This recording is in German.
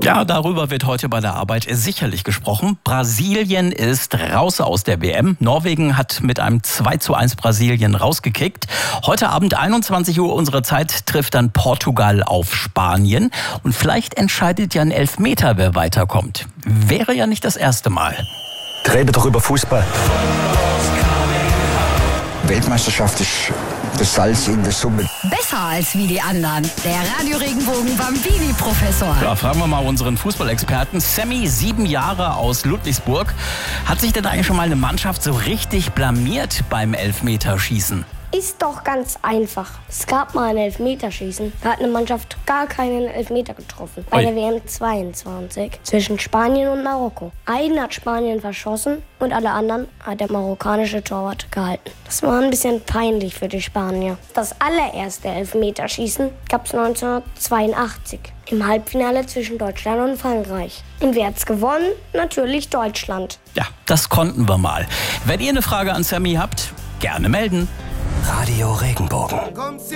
Ja, darüber wird heute bei der Arbeit sicherlich gesprochen. Brasilien ist raus aus der WM. Norwegen hat mit einem 2:1 Brasilien rausgekickt. Heute Abend 21 Uhr unserer Zeit trifft dann Portugal auf Spanien. Und vielleicht entscheidet ja ein Elfmeter, wer weiterkommt. Wäre ja nicht das erste Mal. Reden doch über Fußball. Weltmeisterschaft ist das Salz in der Suppe. Besser als wie die anderen. Der Radio Regenbogen Bambini-Professor. Ja, fragen wir mal unseren Fußballexperten. Sammy, 7 Jahre aus Ludwigsburg. Hat sich denn eigentlich schon mal eine Mannschaft so richtig blamiert beim Elfmeterschießen? Ist doch ganz einfach. Es gab mal ein Elfmeterschießen. Da hat eine Mannschaft gar keinen Elfmeter getroffen. Bei der WM 22 zwischen Spanien und Marokko. Einen hat Spanien verschossen und alle anderen hat der marokkanische Torwart gehalten. Das war ein bisschen peinlich für die Spanier. Das allererste Elfmeterschießen gab es 1982. Im Halbfinale zwischen Deutschland und Frankreich. Und wer hat's gewonnen? Natürlich Deutschland. Ja, das konnten wir mal. Wenn ihr eine Frage an Sammy habt, gerne melden. Radio Regenbogen.